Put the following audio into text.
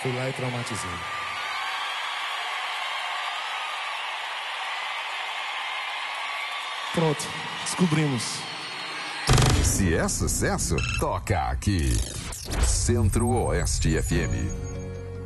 Fui lá e traumatizei. Pronto, descobrimos. Se é sucesso, toca aqui. Centro-Oeste FM.